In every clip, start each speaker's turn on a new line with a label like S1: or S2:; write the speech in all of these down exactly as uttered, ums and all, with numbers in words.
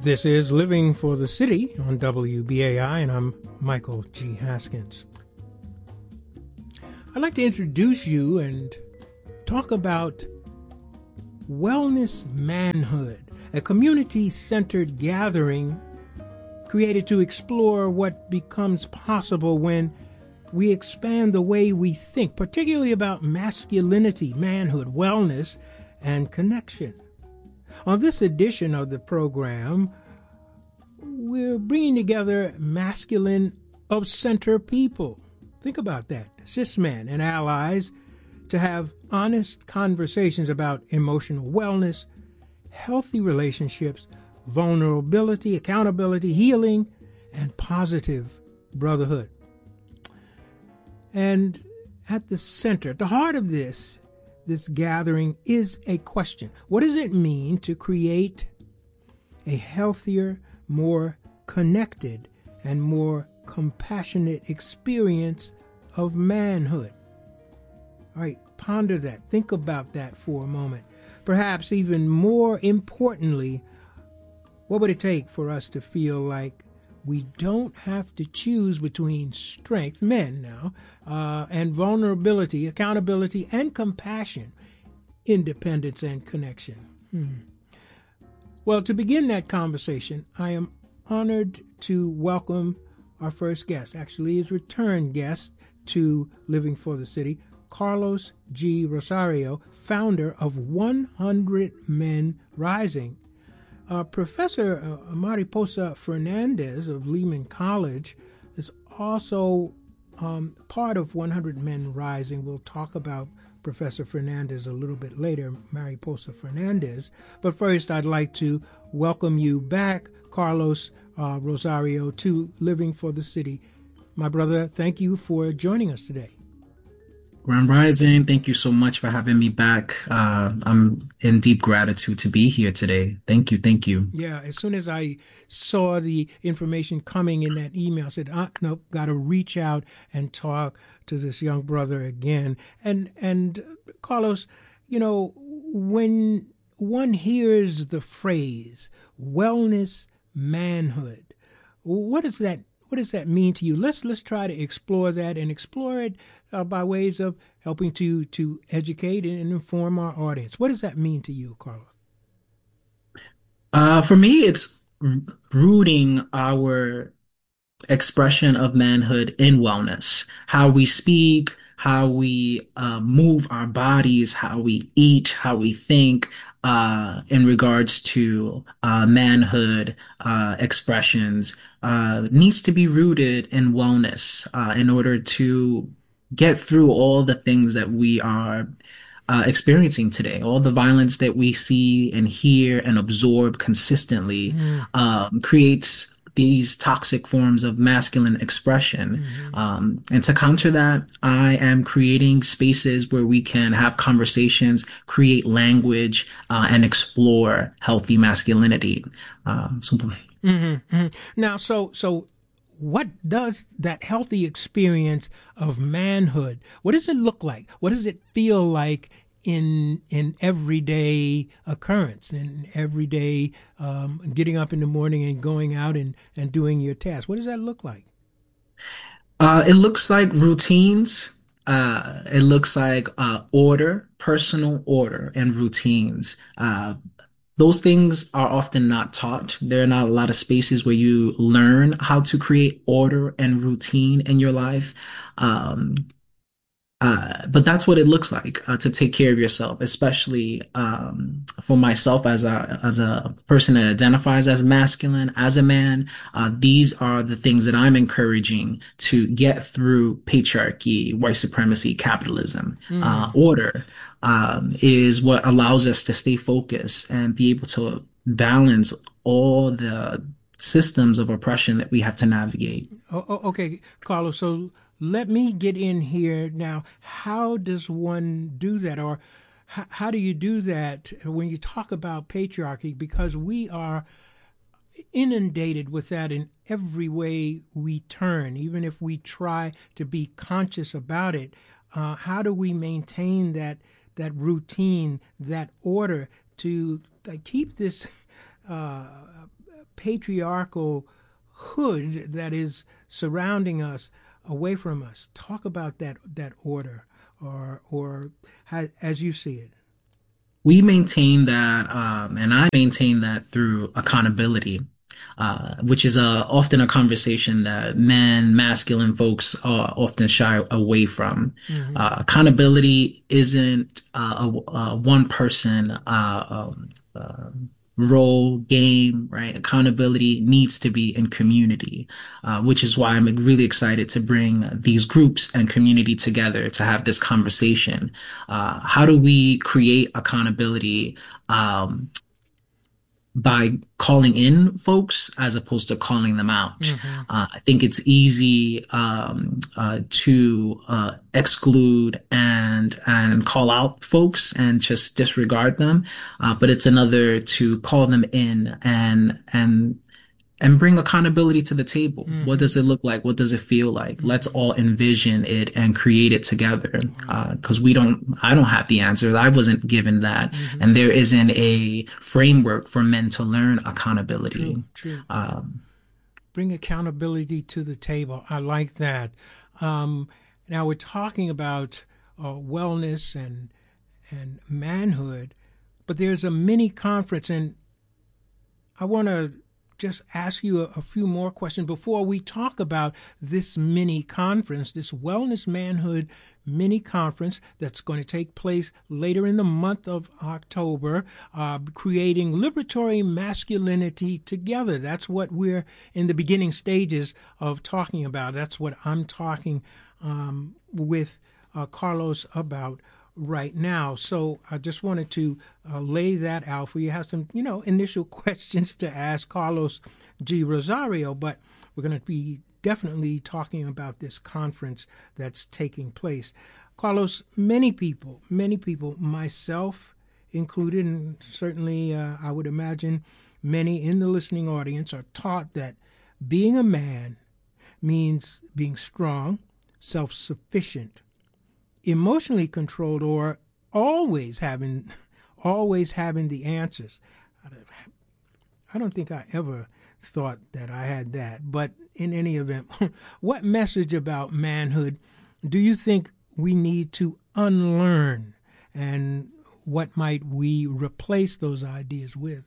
S1: This is Living for the City on W B A I, and I'm Michael G. Haskins. I'd like to introduce you and talk about Wellness Manhood, a community-centered gathering created to explore what becomes possible when we expand the way we think, particularly about masculinity, manhood, wellness, and connection. On this edition of the program, we're bringing together masculine of-center people. Think about that, cis men and allies, to have honest conversations about emotional wellness, healthy relationships, vulnerability, accountability, healing, and positive brotherhood. And at the center, at the heart of this, this gathering is a question. What does it mean to create a healthier, more connected, and more compassionate experience of manhood? All right, ponder that. Think about that for a moment. Perhaps even more importantly, what would it take for us to feel like we don't have to choose between strength, men now, uh, and vulnerability, accountability, and compassion, independence and connection? Hmm. Well, to begin that conversation, I am honored to welcome our first guest, actually his return guest to Living for the City, Carlos G. Rosario, founder of one hundred Men Rising. Uh, Professor uh, Mariposa Fernandez of Lehman College is also um, part of one hundred Men Rising. We'll talk about Professor Fernandez a little bit later, Mariposa Fernandez. But first, I'd like to welcome you back, Carlos uh, Rosario, to Living for the City. My brother, thank you for joining us today.
S2: Grand Rising, thank you so much for having me back. Uh, I'm in deep gratitude to be here today. Thank you, thank you.
S1: Yeah, as soon as I saw the information coming in that email, I said, ah, no, got to reach out and talk to this young brother again. And, and Carlos, you know, when one hears the phrase wellness manhood, what does that What does that mean to you? Let's let's try to explore that and explore it uh, by ways of helping to to educate and inform our audience. What does that mean to you, Carlos?
S2: Uh, for me, it's r- rooting our expression of manhood in wellness, how we speak, how we uh, move our bodies, how we eat, how we think, uh, in regards to uh, manhood uh, expressions, uh, needs to be rooted in wellness uh, in order to get through all the things that we are uh, experiencing today, all the violence that we see and hear and absorb consistently,
S1: Mm.
S2: um, creates these toxic forms of masculine expression.
S1: Mm-hmm.
S2: Um, and to counter that, I am creating spaces where we can have conversations, create language, uh, and explore healthy masculinity. Um, so,
S1: Mm-hmm. Mm-hmm. Now, so so what does that healthy experience of manhood, what does it look like? What does it feel like in in everyday occurrence, in everyday um, getting up in the morning and going out and, and doing your tasks? What does that look like?
S2: uh, it looks like routines. Uh, it looks like uh, order, personal order, and routines. Uh, Those things are often not taught. There are not a lot of spaces where you learn how to create order and routine in your life. Um, uh, but that's what it looks like uh, to take care of yourself, especially um, for myself as a as a person that identifies as masculine, as a man. Uh, these are the things that I'm encouraging to get through patriarchy, white supremacy, capitalism, uh,
S1: Mm.
S2: order um, is what allows us to stay focused and be able to balance all the systems of oppression that we have to navigate.
S1: Oh, oh, okay, Carlos. So let me get in here now. How does one do that, or how, how do you do that when you talk about patriarchy? Because we are inundated with that in every way we turn, even if we try to be conscious about it. Uh, how do we maintain that that routine, that order to uh, keep this uh, patriarchal hood that is surrounding us away from us. Talk about that that order, or or how, as you see it.
S2: We maintain that, um, and I maintain that through accountability, uh, which is uh, often a conversation that men, masculine folks uh, often shy away from.
S1: Hmm.
S2: Uh, accountability isn't uh, a, a one person uh, um, uh, role game, right? Accountability needs to be in community, uh, which is why I'm really excited to bring these groups and community together to have this conversation. Uh, how do we create accountability? Um, by calling in folks as opposed to calling them out.
S1: Hmm.
S2: Uh, I think it's easy um, uh, to uh, exclude and and call out folks and just disregard them, uh, but it's another to call them in and and and bring accountability to the table. What
S1: Hmm.
S2: does it look like? What does it feel like? Let's
S1: Hmm.
S2: all envision it and create it together.
S1: Wow.
S2: Uh, because we don't, I don't have the answers. I wasn't given that.
S1: Hmm.
S2: And there isn't a framework for men to learn accountability.
S1: True, true.
S2: Um,
S1: Bring accountability to the table. I like that. Um, now we're talking about uh, wellness and and manhood, but there's a mini conference, and I want to just ask you a, a few more questions before we talk about this mini conference, this Wellness Manhood mini conference that's going to take place later in the month of October, uh, creating liberatory masculinity together. That's what we're in the beginning stages of talking about. That's what I'm talking um, with uh, Carlos about right now. So I just wanted to uh, lay that out for you. Have some, you know, initial questions to ask Carlos G. Rosario, but we're going to be definitely talking about this conference that's taking place. Carlos, many people, many people, myself included, and certainly uh, I would imagine many in the listening audience, are taught that being a man means being strong, self-sufficient, emotionally controlled, or always having always having the answers. I don't think I ever thought that I had that. But in any event, what message about manhood do you think we need to unlearn, and what might we replace those ideas with?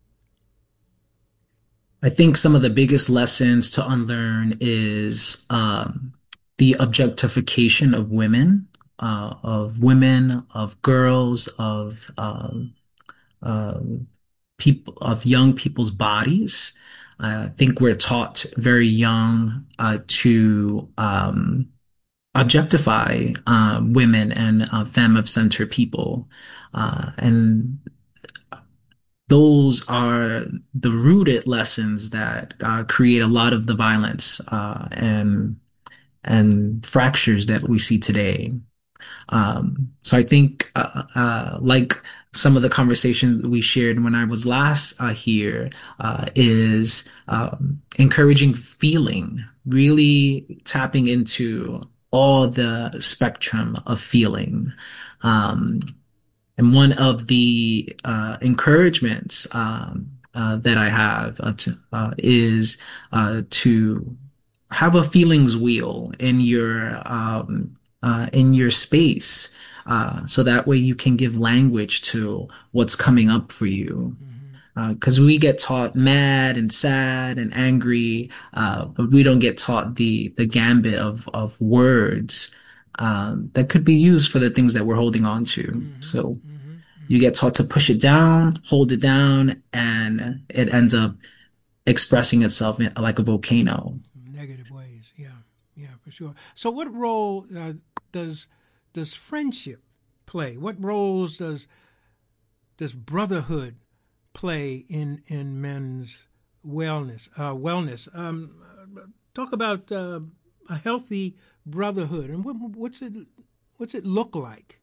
S2: I think some of the biggest lessons to unlearn is um, the objectification of women, uh, of women, of girls, of um, uh, people, of young people's bodies. I think we're taught very young uh, to um, objectify uh, women and uh, femme of center people, uh, and those are the rooted lessons that uh, create a lot of the violence uh, and and fractures that we see today. Um, so I think, uh, uh, like some of the conversation we shared when I was last uh, here, uh, is um, encouraging feeling, really tapping into all the spectrum of feeling. Um, and one of the uh, encouragements um, uh, that I have uh, to, uh, is uh, to have a feelings wheel in your um, uh, in your space, uh, so that way you can give language to what's coming up for you.
S1: Mm-hmm.
S2: Because we get taught mad and sad and angry, uh, but we don't get taught the the gambit of of words um, that could be used for the things that we're holding on to.
S1: Mm-hmm.
S2: So
S1: Mm-hmm.
S2: you
S1: Mm-hmm.
S2: get taught to push it down, hold it down, and it ends up expressing itself in, like a volcano.
S1: Negative ways, yeah, yeah, for sure. So, what role uh, does does friendship play? What roles does does brotherhood play in in men's wellness? Uh, wellness. Um, talk about uh, a healthy brotherhood, and what, what's it what's it look like?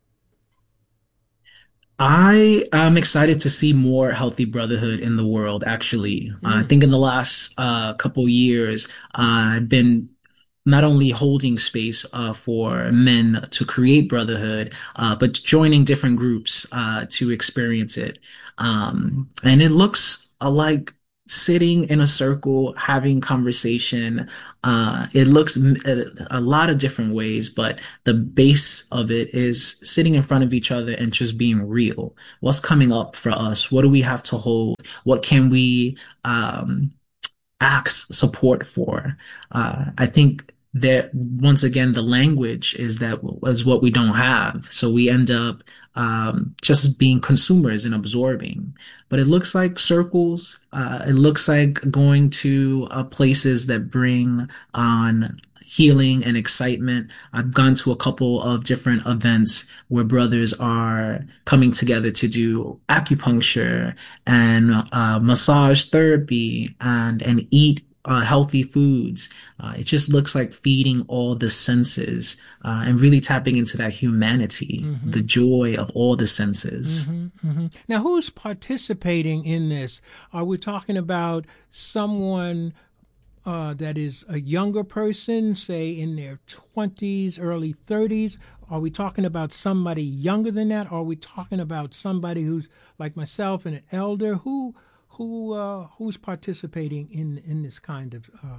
S2: I am excited to see more healthy brotherhood in the world, actually. Uh, I
S1: Mm,
S2: think in the last uh, couple years, I've been not only holding space uh, for men to create brotherhood, uh, but joining different groups uh, to experience it. Um, and it looks are like sitting in a circle having conversation. Uh, it looks m- a a lot of different ways, but the base of it is sitting in front of each other and just being real. What's coming up for us? What do we have to hold? What can we um, ask support for? Uh, I think that once again, the language is that is what we don't have. So we end up um, just being consumers and absorbing. But it looks like circles. Uh, it looks like going to uh, places that bring on healing and excitement. I've gone to a couple of different events where brothers are coming together to do acupuncture and uh, massage therapy and and eat uh, healthy foods. Uh, it just looks like feeding all the senses uh, and really tapping into that humanity,
S1: Mm-hmm.
S2: the joy of all the senses.
S1: Mm-hmm. Mm-hmm. Now, who's participating in this? Are we talking about someone uh, that is a younger person, say in their twenties, early thirties? Are we talking about somebody younger than that? Or are we talking about somebody who's like myself and an elder? Who who uh, who's participating in in this kind of uh,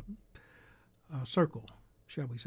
S1: uh, circle, shall we say?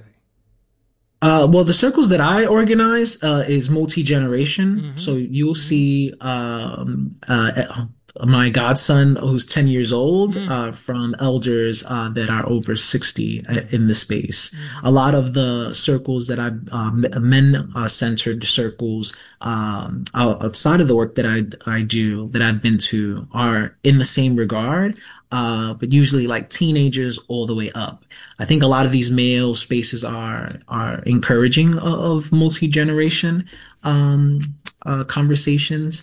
S2: Uh, well, the circles that I organize uh, is multi-generation.
S1: Mm-hmm.
S2: So you'll
S1: Mm-hmm.
S2: see um, uh, my godson, who's ten years old,
S1: Mm-hmm.
S2: uh, from elders uh, that are over sixty uh, in the space.
S1: Mm-hmm.
S2: A lot of the circles that I've uh, men-centered circles um, outside of the work that I I do that I've been to are in the same regard. Uh, but usually like teenagers all the way up. I think a lot of these male spaces are are encouraging of multi-generation um, uh, conversations.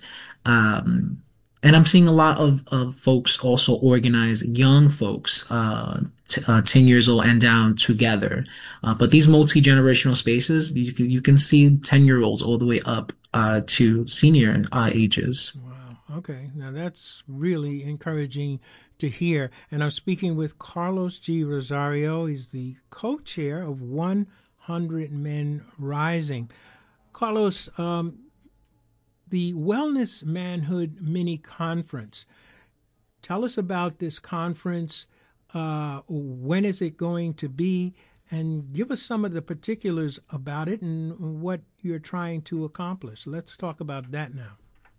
S2: Um, and I'm seeing a lot of, of folks also organize young folks, uh, t uh, ten years old and down together. Uh, but these multi-generational spaces, you can, you can see ten year olds all the way up, uh, to senior, uh, ages.
S1: Wow. Okay. Now that's really encouraging to hear. And I'm speaking with Carlos G. Rosario. He's the co-chair of one hundred Men Rising. Carlos, um, the Wellness Manhood Mini Conference. Tell us about this conference. Uh, when is it going to be? And give us some of the particulars about it and what you're trying to accomplish. Let's talk about that now.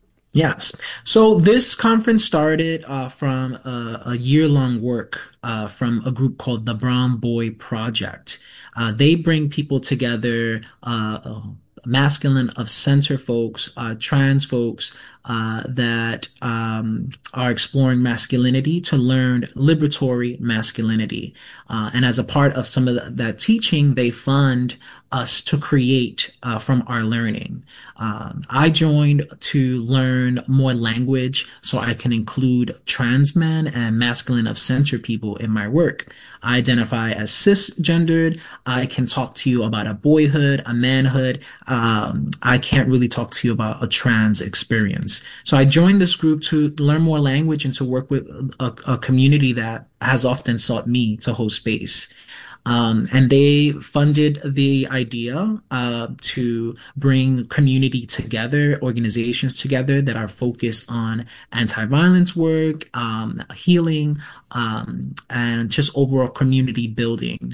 S2: Yes. So this conference started uh, from a, a year-long work uh, from a group called the Brown Boy Project. Uh, they bring people together, uh, uh, masculine of center folks, uh, trans folks uh, that um, are exploring masculinity to learn liberatory masculinity. Uh, and as a part of some of the, that teaching, they fund us to create uh, from our learning. Um, I joined to learn more language so I can include trans men and masculine of center people in my work. I identify as cisgendered. I can talk to you about a boyhood, a manhood. Um, I can't really talk to you about a trans experience. So I joined this group to learn more language and to work with a, a community that has often sought me to host space. Um, and they funded the idea uh, to bring community together, organizations together that are focused on anti-violence work, um, healing, um, and just overall community building.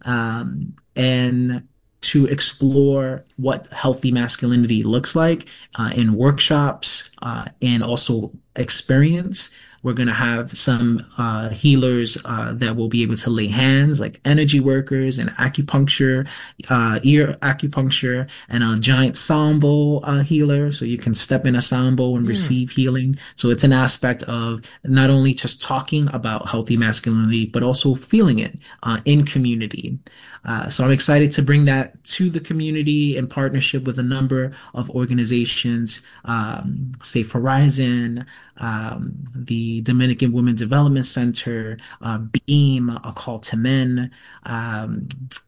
S2: Um, and to explore what healthy masculinity looks like uh, in workshops uh, and also experience. We're going to have some uh, healers uh, that will be able to lay hands, like energy workers and acupuncture, uh, ear acupuncture, and a giant sambo uh, healer. So you can step in a sambo and
S1: Mm.
S2: receive healing. So it's an aspect of not only just talking about healthy masculinity, but also feeling it uh, in community. Uh, so I'm excited to bring that to the community in partnership with a number of organizations, um, Safe Horizon, um, the Dominican Women Development Center, uh, Beam, A Call to Men, um,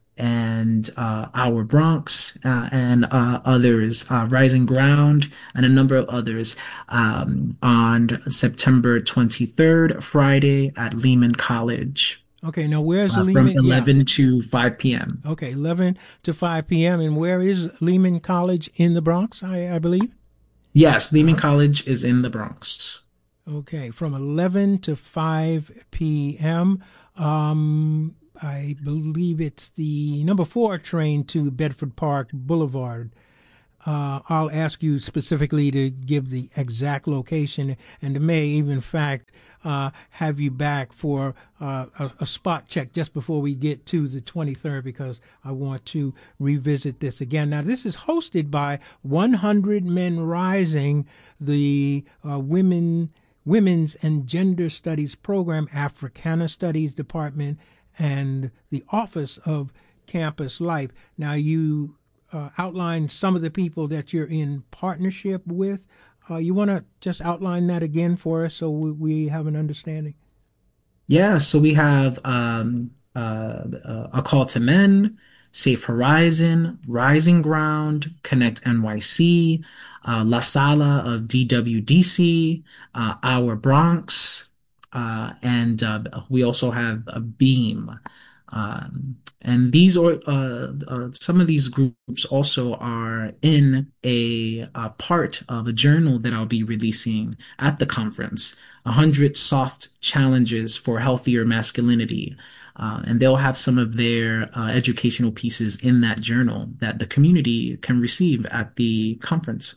S2: and uh, Our Bronx, uh, and uh, others, uh, Rising Ground, and a number of others, um, on September twenty-third, Friday at Lehman College.
S1: Okay, now where's
S2: Uh, from
S1: Lehman? Yeah.
S2: eleven to five p m.
S1: Okay, eleven to five p m. And where is Lehman College? In the Bronx, I, I believe?
S2: Yes, Lehman
S1: Uh,
S2: College is in the Bronx.
S1: Okay, from eleven to five p m. Um, I believe it's the number four train to Bedford Park Boulevard. Uh, I'll ask you specifically to give the exact location and may even, in fact, uh, have you back for uh, a, a spot check just before we get to the twenty-third because I want to revisit this again. Now, this is hosted by one hundred Men Rising, the uh, women Women's and Gender Studies Program, Africana Studies Department, and the Office of Campus Life. Now, you uh, outline some of the people that you're in partnership with. Uh, you want to just outline that again for us so we, we have an understanding?
S2: Yeah, so we have um, uh, uh, A Call to Men, Safe Horizon, Rising Ground, Connect N Y C, uh, La Sala of D W D C, uh, Our Bronx, uh, and uh, we also have a Beam. Um, and these are uh, uh, some of these groups also are in a, uh part of a journal that I'll be releasing at the conference. A hundred soft challenges for healthier masculinity. Uh, and they'll have some of their uh, educational pieces in that journal that the community can receive at the conference.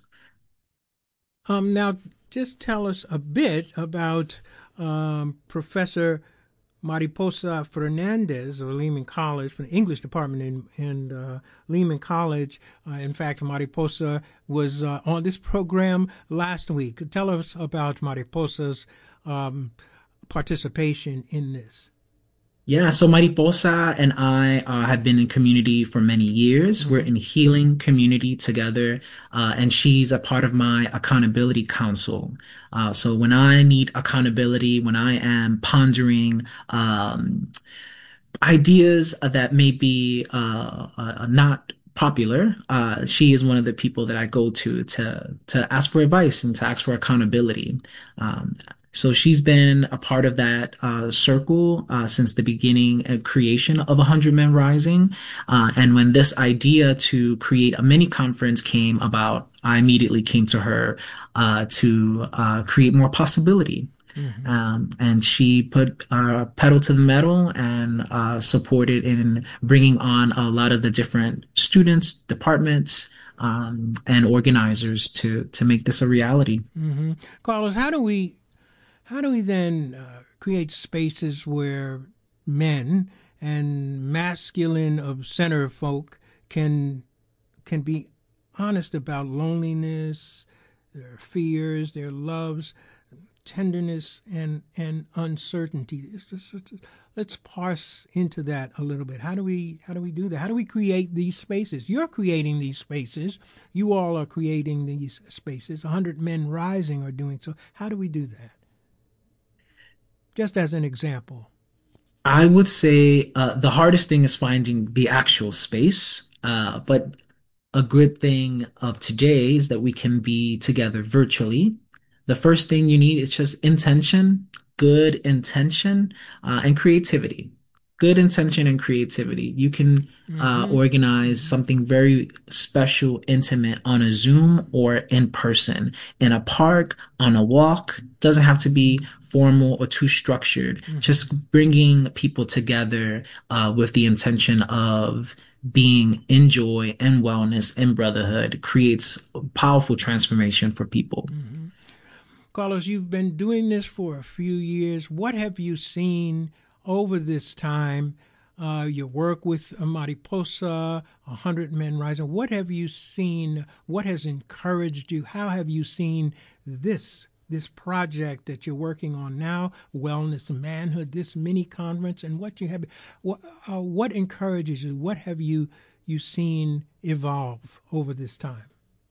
S1: Um, now, just tell us a bit about um, Professor Mariposa Fernandez of Lehman College, from the English department in, in uh, Lehman College. Uh, in fact, Mariposa was uh, on this program last week. Tell us about Mariposa's um, participation in this.
S2: Yeah, so Mariposa and I uh, have been in community for many years. We're
S1: Mm-hmm.
S2: in healing community together, uh, and she's a part of my accountability council. Uh, so when I need accountability, when I am pondering um, ideas that may be uh, uh, not popular, uh, she is one of the people that I go to to to ask for advice and to ask for accountability. Um, so she's been a part of that uh, circle uh, since the beginning and creation of one hundred Men Rising. Uh, and when this idea to create a mini conference came about, I immediately came to her uh, to uh, create more possibility.
S1: Mm-hmm.
S2: Um, and she put uh, pedal to the metal and uh, supported in bringing on a lot of the different students, departments, um, and organizers to to make this a reality.
S1: Mm-hmm. Carlos, how do we how do we then uh, create spaces where men and masculine of center folk can can be honest about loneliness, their fears, their loves, tenderness, and and uncertainty. It's just- it's just- let's parse into that a little bit. How do we how do we do that? How do we create these spaces? You're creating these spaces. You all are creating these spaces. A hundred Men Rising are doing so. How do we do that? Just as an example.
S2: I would say uh, the hardest thing is finding the actual space, uh, but a good thing of today is that we can be together virtually. The first thing you need is just intention, good intention, uh, and creativity. Good intention and creativity. You can uh,
S1: Mm-hmm.
S2: organize
S1: Mm-hmm.
S2: something very special, intimate on a Zoom or in person, in a park, on a walk. Doesn't have to be formal or too structured.
S1: Mm-hmm.
S2: Just bringing people together uh, with the intention of being in joy and wellness and brotherhood creates powerful transformation for people.
S1: Mm-hmm. Carlos, you've been doing this for a few years. What have you seen over this time? Uh, your work with Mariposa, A Hundred Men Rising. What have you seen? What has encouraged you? How have you seen this this project that you're working on now, Wellness and Manhood, this mini conference, and what you have? What uh, what encourages you? What have you you seen evolve over this time?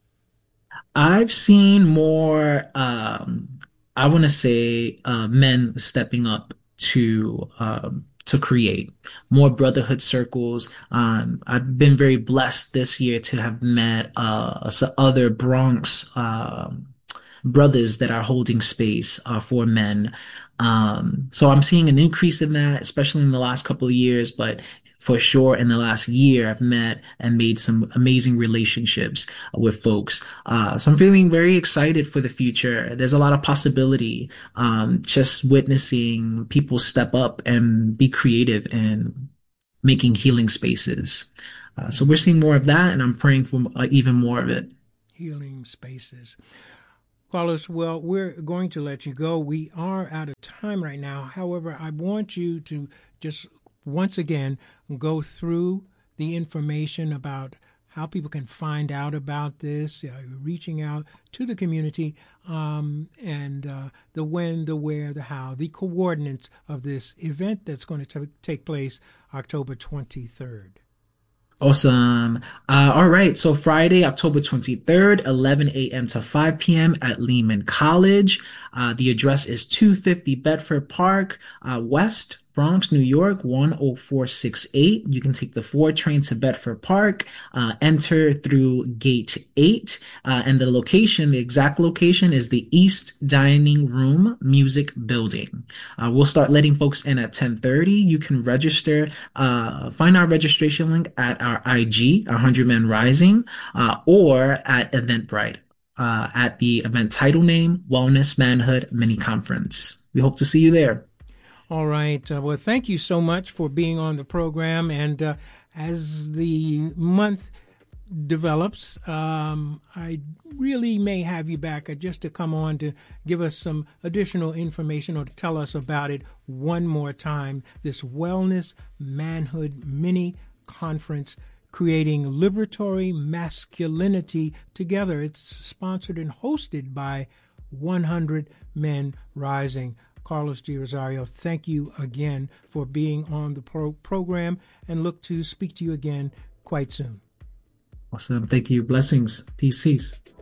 S2: I've seen more, um, I want to say, uh, men stepping up to, um, to create more brotherhood circles. Um, I've been very blessed this year to have met, uh, some other Bronx, um, brothers that are holding space, uh, for men. Um, so I'm seeing an increase in that, especially in the last couple of years, but for sure in the last year, I've met and made some amazing relationships with folks. Uh, so I'm feeling very excited for the future. There's a lot of possibility, um, just witnessing people step up and be creative and making healing spaces. Uh, so we're seeing more of that, and I'm praying for uh, even more of it.
S1: Healing spaces. Carlos, well, we're going to let you go. We are out of time right now. However, I want you to just once again go through the information about how people can find out about this, uh, reaching out to the community, um, and uh, the when, the where, the how, the coordinates of this event that's going to t- take place October twenty-third.
S2: Awesome. Uh, all right. So Friday, October twenty-third, eleven a m to five p m at Lehman College. Uh, the address is two fifty Bedford Park, uh, West, Bronx, New York, one oh four six eight. You can take the four train to Bedford Park, uh, enter through gate eight, uh, and the location, the exact location is the East Dining Room Music Building. Uh, we'll start letting folks in at ten thirty. You can register, uh, find our registration link at our I G, one hundred Men Rising, uh, or at Eventbrite, uh, at the event title name, Wellness Manhood Mini Conference. We hope to see you there.
S1: All right. Uh, well, thank you so much for being on the program. And uh, as the month develops, um, I really may have you back uh, just to come on to give us some additional information or to tell us about it one more time. This Wellness Manhood Mini Conference, Creating Liberatory Masculinity Together. It's sponsored and hosted by one hundred Men Rising. Carlos G. Rosario, thank you again for being on the pro- program, and look to speak to you again quite soon.
S2: Awesome. Thank you. Blessings. Peace. Peace.